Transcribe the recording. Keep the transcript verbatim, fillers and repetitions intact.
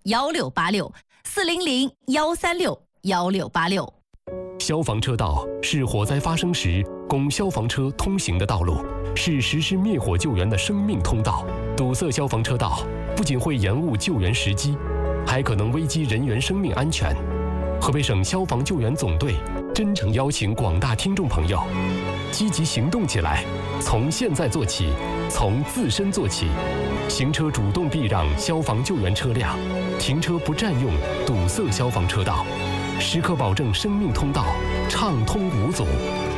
幺六八六，四零零幺三六幺六八六。 消防车道是火灾发生时供消防车通行的道路，是实施灭火救援的生命通道。堵塞消防车道不仅会延误救援时机，还可能危及人员生命安全。河北省消防救援总队真诚邀请广大听众朋友积极行动起来，从现在做起，从自身做起。行车主动避让消防救援车辆，停车不占用堵塞消防车道，时刻保证生命通道畅通无阻。